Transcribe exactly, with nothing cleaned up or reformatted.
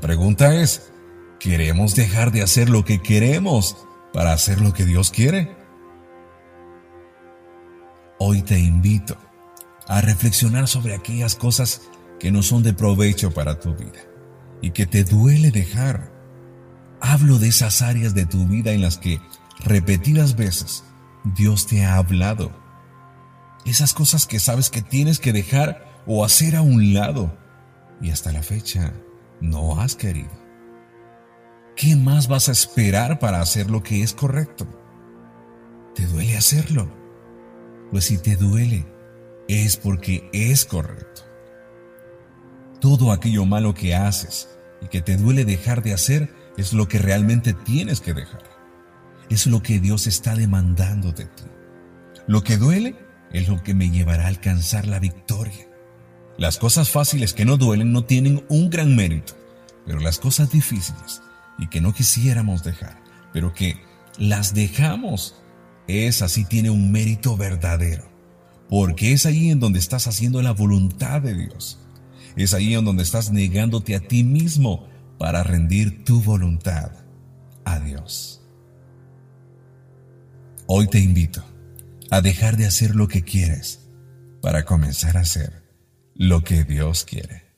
pregunta es, ¿queremos dejar de hacer lo que queremos para hacer lo que Dios quiere? Hoy te invito a reflexionar sobre aquellas cosas que no son de provecho para tu vida y que te duele dejar. Hablo de esas áreas de tu vida en las que repetidas veces Dios te ha hablado. Esas cosas que sabes que tienes que dejar o hacer a un lado y hasta la fecha no has querido. ¿Qué más vas a esperar para hacer lo que es correcto? ¿Te duele hacerlo? Pues si te duele, es porque es correcto. Todo aquello malo que haces y que te duele dejar de hacer es lo que realmente tienes que dejar. Es lo que Dios está demandando de ti. Lo que duele es lo que me llevará a alcanzar la victoria. Las cosas fáciles que no duelen no tienen un gran mérito, pero las cosas difíciles y que no quisiéramos dejar, pero que las dejamos, esa sí tiene un mérito verdadero, porque es ahí en donde estás haciendo la voluntad de Dios. Es ahí en donde estás negándote a ti mismo para rendir tu voluntad a Dios. Hoy te invito a dejar de hacer lo que quieres para comenzar a hacer lo que Dios quiere.